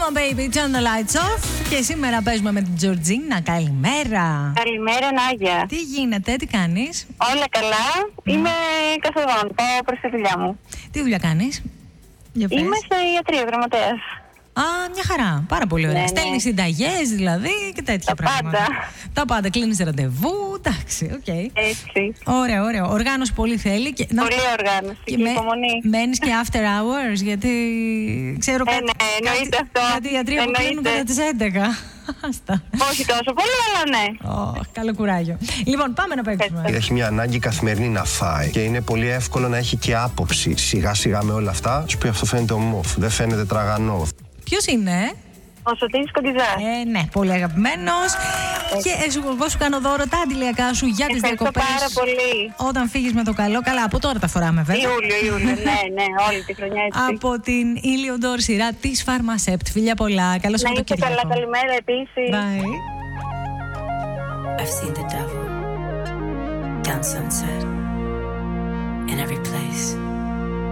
Come on baby, turn the lights off. Και σήμερα παίζουμε με την Τζορτζίνα. Καλημέρα. Καλημέρα, Νάγια. Τι γίνεται, τι κάνεις? Όλα καλά. Είμαι καθοδόν. Πάω προς τη δουλειά μου. Τι δουλειά κάνεις? Είμαι σε ιατρείο, γραμματέας. Α, μια χαρά. Πάρα πολύ ωραία. Ναι, Στέλνεις συνταγές δηλαδή και τέτοια πράγματα. Τα πάντα. Κλείνεις ραντεβού. Εντάξει, οκ. Έτσι. Ωραίο, ωραίο. Οργάνωση πολύ θέλει. Και... Πολύ οργάνωση και υπομονή. Μένεις και after hours, γιατί ξέρω κάτι. Ναι, εννοείται αυτό. Κάτι ιατρία που κλείνουν κατά τις 11. Όχι τόσο πολύ, αλλά ναι. Καλό κουράγιο. Λοιπόν, πάμε να παίξουμε. Έχει μια ανάγκη καθημερινή να φάει και είναι πολύ εύκολο να έχει και άποψη. Σιγά σιγά με όλα αυτά, σου πει αυτό φαίνεται ομόφ, δεν φαίνεται τραγανό. Ποιος είναι? Ο Σωτήρης Κοντιζάς. Ναι, πολύ αγαπημένος. Και εγώ σου κάνω δώρο τα αντιλιακά σου για τις διακοπές. Πάρα πολύ. Όταν φύγεις με το καλό. Καλά, από τώρα τα φοράμε βέβαια. Ιούλιο, ναι, όλη τη χρονιά έτσι. Από την Iliodor σειρά της Φαρμασέπτ. Φιλιά πολλά. Καλό Σαββατοκύριακο. Να είστε καλά, καλημέρα επίσης. Bye. I've seen the devil down Sunset in every place.